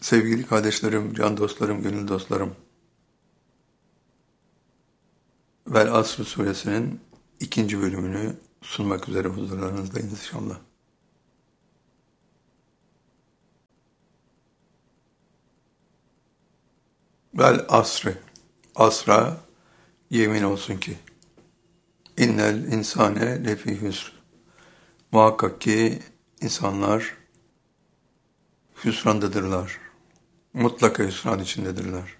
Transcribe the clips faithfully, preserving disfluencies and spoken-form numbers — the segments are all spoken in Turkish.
Sevgili kardeşlerim, can dostlarım, gönül dostlarım. Vel Asr suresinin ikinci bölümünü sunmak üzere huzurlarınızdayız inşallah. Vel Asr, Asra yemin olsun ki, innel insane lefî hüsr. Muhakkak ki insanlar hüsrandadırlar. Mutlaka hüsran içindedirler.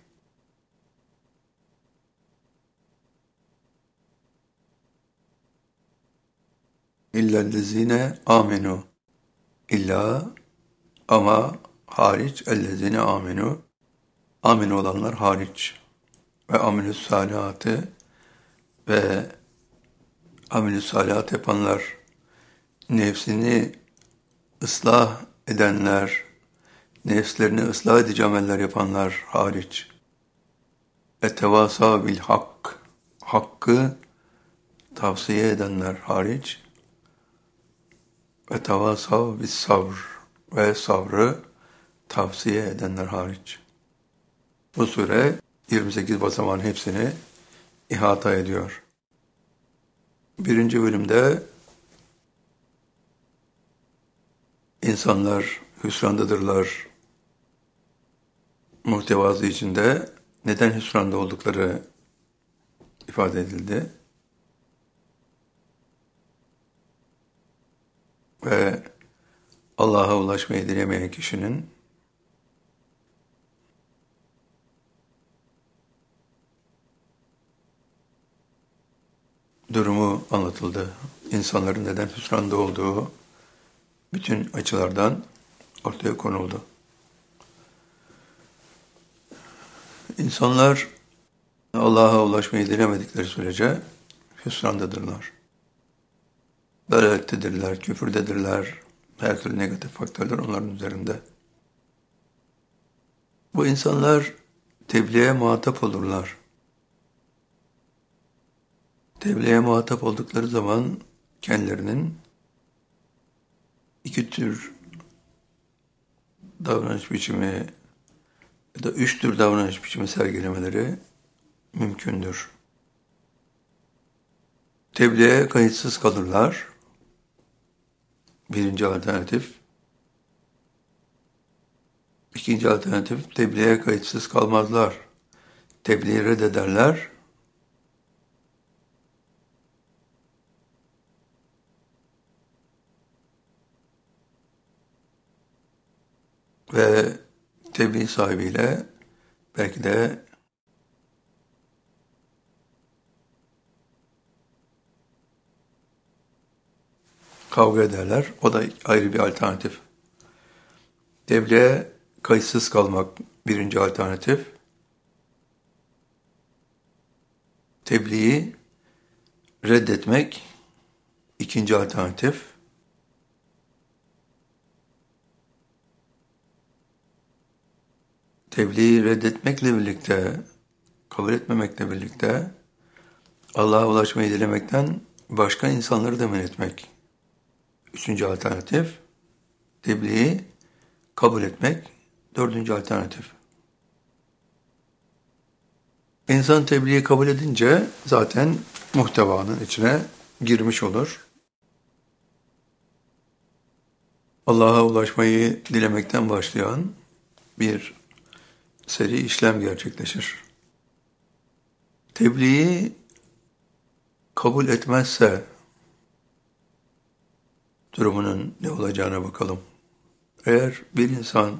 İllellezine amenu. İlla ama hariç ellezine amenu. Amin olanlar hariç. Ve amelü salihatı ve amelü salihat yapanlar, nefsini ıslah edenler, nefslerini ıslah edici ameller yapanlar hariç. Etevasa bil hak, hakkı tavsiye edenler hariç. Etevasa bis sabr ve sabrı tavsiye edenler hariç. Bu sure yirmi sekiz basamağın hepsini ihata ediyor. Birinci bölümde insanlar hüsrandadırlar muhtevası içinde neden hüsranda oldukları ifade edildi. Ve Allah'a ulaşmayı dilemeyen kişinin durumu anlatıldı. İnsanların neden hüsranda olduğu bütün açılardan ortaya konuldu. İnsanlar Allah'a ulaşmayı dilemedikleri sürece hüsrandadırlar. Dalalettedirler, küfürdedirler, her türlü negatif faktörler onların üzerinde. Bu insanlar tebliğe muhatap olurlar. Tebliğe muhatap oldukları zaman kendilerinin iki tür davranış biçimi ya da üç tür davranış biçimi sergilemeleri mümkündür. Tebliğe kayıtsız kalırlar. Birinci alternatif. İkinci alternatif, tebliğe kayıtsız kalmazlar. Tebliği reddederler. Ve tebliğ sahibiyle belki de kavga ederler. O da ayrı bir alternatif. Tebliğe kayıtsız kalmak birinci alternatif. Tebliği reddetmek ikinci alternatif. Tebliği reddetmekle birlikte, kabul etmemekle birlikte Allah'a ulaşmayı dilemekten başka insanları da men etmek. Üçüncü alternatif, tebliği kabul etmek. Dördüncü alternatif. İnsan tebliği kabul edince zaten muhtevanın içine girmiş olur. Allah'a ulaşmayı dilemekten başlayan bir seri işlem gerçekleşir. Tebliği kabul etmezse durumunun ne olacağına bakalım. Eğer bir insan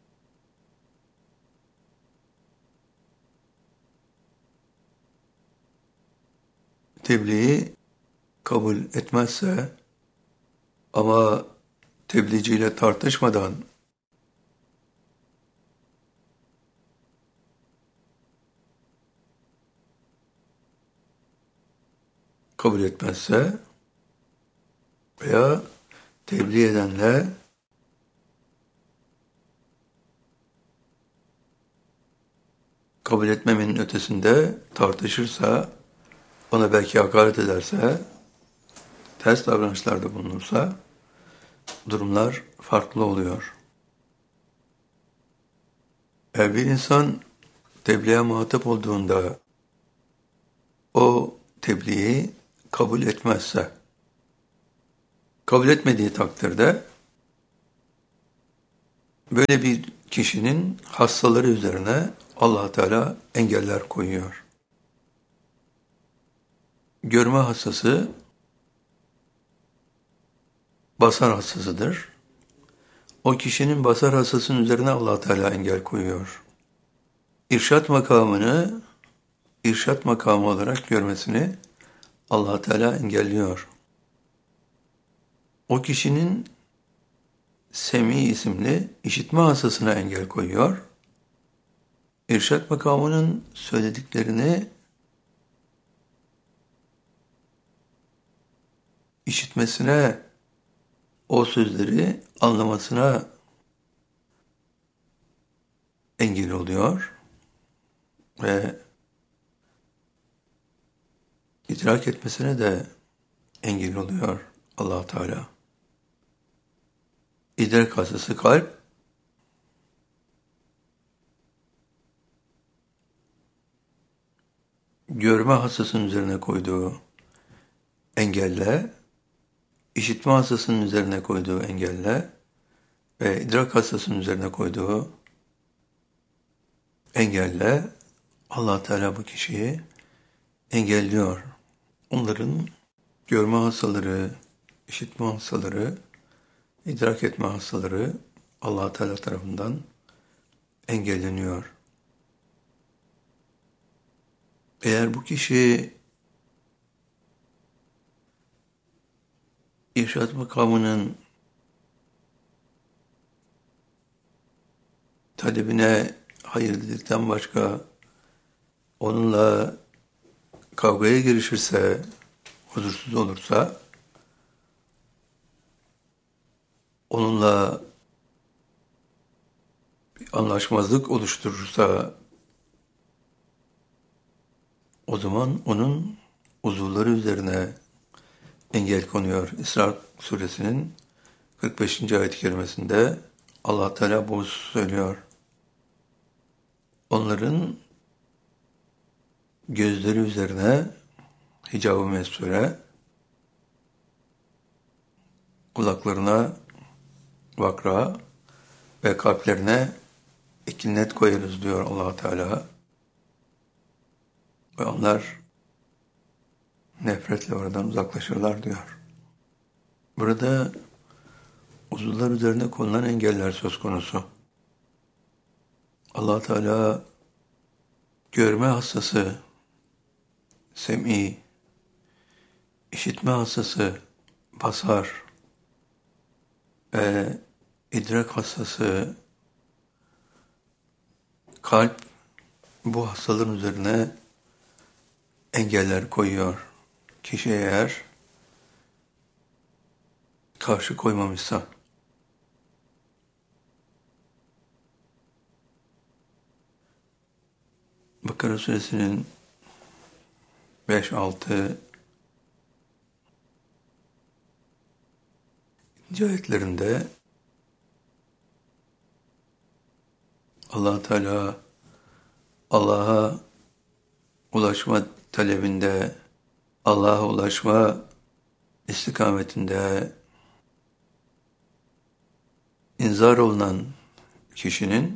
tebliği kabul etmezse ama tebliğciyle tartışmadan kabul etmezse veya tebliğ edenle kabul etmemenin ötesinde tartışırsa, ona belki hakaret ederse, ters davranışlarda bulunursa durumlar farklı oluyor. Eğer bir insan tebliğe muhatap olduğunda o tebliği kabul etmezse, kabul etmediği takdirde böyle bir kişinin hastaları üzerine Allah Teala engeller koyuyor. Görme hastası basar hastasıdır. O kişinin basar hastasının üzerine Allah Teala engel koyuyor. İrşat makamını irşat makamı olarak görmesini Allah Teala engelliyor. O kişinin Semi isimli işitme hastasına engel koyuyor. İrşat makamının söylediklerini işitmesine, o sözleri anlamasına engel oluyor ve idrak etmesine de engel oluyor Allah Teala. İdrak hastası kalp, görme hastasının üzerine koyduğu engelle, işitme hastasının üzerine koyduğu engelle ve idrak hastasının üzerine koyduğu engelle Allah Teala bu kişiyi engelliyor. Onların görme hastaları, işitme hastaları, idrak etme hastaları Allah Teala tarafından engelleniyor. Eğer bu kişi irşad makamının talebine hayır dedikten başka onunla kavgaya girişirse, huzursuz olursa, onunla bir anlaşmazlık oluşturursa, o zaman onun uzuvları üzerine engel konuyor. İsra suresinin kırk beşinci ayet-i kerimesinde Allah Teala bu söylüyor. Onların gözleri üzerine hicab-ı mesture, kulaklarına vakra ve kalplerine ikinnet koyarız diyor Allah Teala. Ve onlar nefretle oradan uzaklaşırlar diyor. Burada uzuvlar üzerine konulan engeller söz konusu. Allah Teala görme hastası, sem'i, işitme hastası, basar ve idrak hastası, kalp, bu hastalığın üzerine engeller koyuyor. Kişi eğer karşı koymamışsa. Bakara suresinin beş altı ayetlerinde Allah Teala Allah'a ulaşma talebinde, Allah'a ulaşma istikametinde inzar olunan kişinin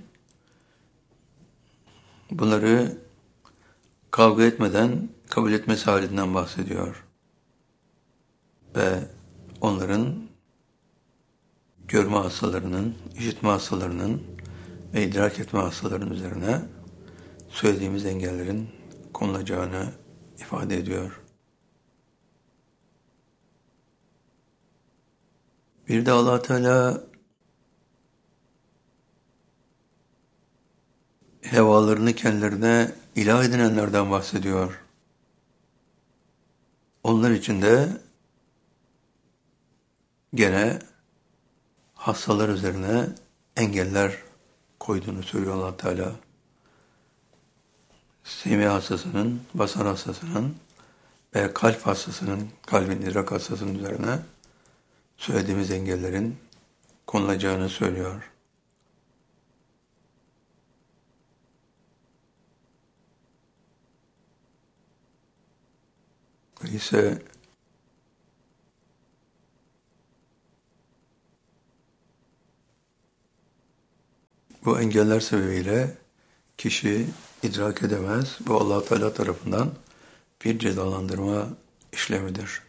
bunları kavga etmeden kabul etmesi halinden bahsediyor. Ve onların görme hastalarının, işitme hastalarının ve idrak etme hastalarının üzerine söylediğimiz engellerin konulacağını ifade ediyor. Bir de Allah Teala hevalarını kendilerine ilah edinenlerden bahsediyor. Onlar için de gene hastalar üzerine engeller koyduğunu söylüyor Allah Teala. Semi hastasının, basar hastasının ve kalp hastasının, kalbin idrak hastasının üzerine söylediğimiz engellerin konulacağını söylüyor. ise bu engeller sebebiyle kişi idrak edemez. Bu Allah Teala tarafından bir cezalandırma işlemidir.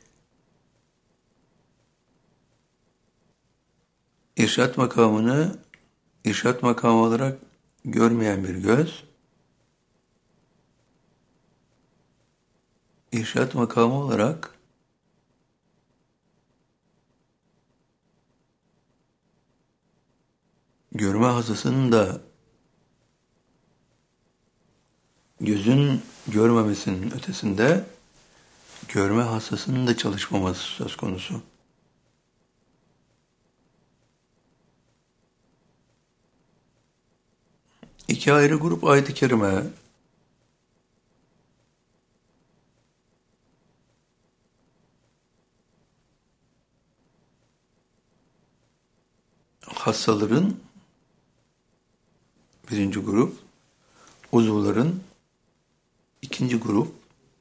İrşad makamını irşad makamı olarak görmeyen bir göz, irşad makamı olarak görme hastasının da gözün görmemesinin ötesinde görme hastasının da çalışmaması söz konusu. İki ayrı grup ayet-i kerime hastaların birinci grup, uzuvların ikinci grup,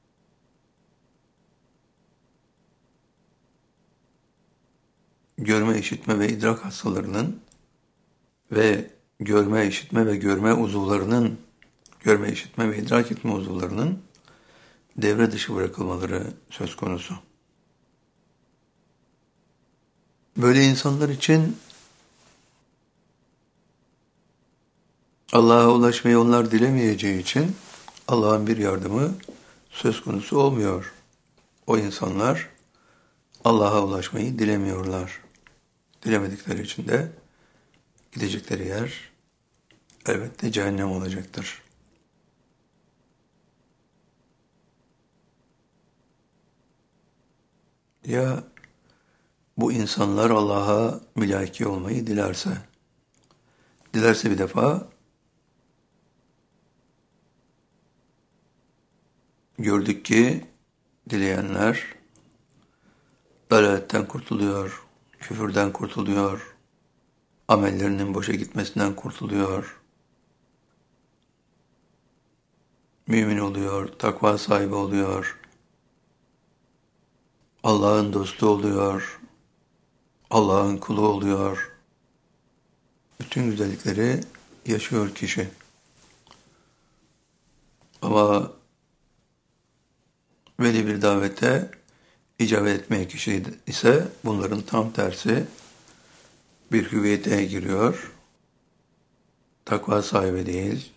görme, işitme ve idrak hastalarının ve görme, işitme ve görme uzuvlarının, görme, işitme ve idrak etme uzuvlarının devre dışı bırakılmaları söz konusu. Böyle insanlar için Allah'a ulaşmayı onlar dilemeyeceği için Allah'ın bir yardımı söz konusu olmuyor. O insanlar Allah'a ulaşmayı dilemiyorlar. Dilemedikleri için de gidecekleri yer elbette cehennem olacaktır. Ya bu insanlar Allah'a mülaki olmayı dilerse, dilerse bir defa gördük ki dileyenler dalaletten kurtuluyor, küfürden kurtuluyor, amellerinin boşa gitmesinden kurtuluyor, mümin oluyor, takva sahibi oluyor, Allah'ın dostu oluyor, Allah'ın kulu oluyor. Bütün güzellikleri yaşıyor kişi. Ama veli bir davete icabet etmeyen kişi ise bunların tam tersi bir hüviyete giriyor. Takva sahibi değil,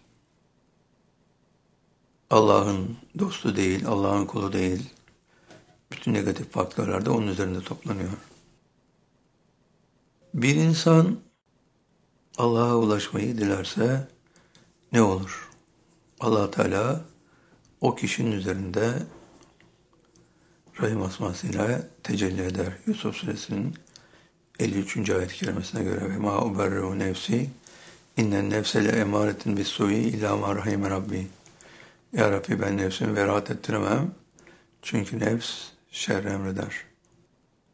Allah'ın dostu değil, Allah'ın kulu değil. Bütün negatif faktörler de onun üzerinde toplanıyor. Bir insan Allah'a ulaşmayı dilerse ne olur? Allah Teala o kişinin üzerinde Rahim asmasıyla tecelli eder. Yusuf Suresinin elli üçüncü ayet-i kerimesine göre ve ma uberru nefsi innen nefse le emaretin bis su'i illa ma rahime rabbi. Ya Rabbi ben nefsimi beraat ettiremem. Çünkü nefs şer emreder.